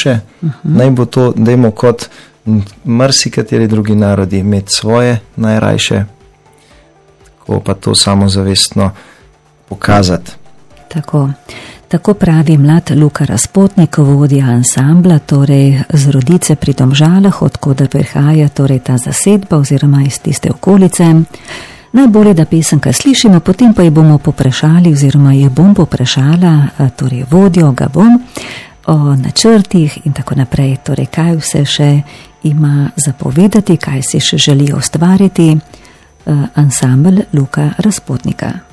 središče, naj bo to, dajmo kot marsikateri drugi narodi imeti svoje najrajše, tako pa to samozavestno pokazati. Tako pravi mlad Luka Razpotnik, vodja ansambla, torej z Rodice pri Domžalah, odkoder prihaja torej ta zasedba oziroma iz tiste okolice. Najbolje, da pesemka slišimo, potem pa jih bomo poprašali oziroma jih bom poprašala, torej vodjo ga bom, o načrtih in tako naprej, torej kaj vse še ima zapovedati, kaj se še želi ustvariti ansambl Luka Razpotnika.